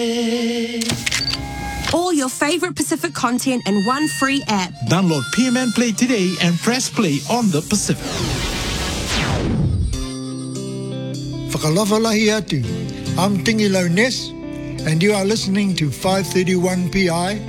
All your favorite Pacific content in one free app. Download PMN Play today and press play on the Pacific. Whakalawhalahi atu. I'm Tingi Launes, and you are listening to 531 PI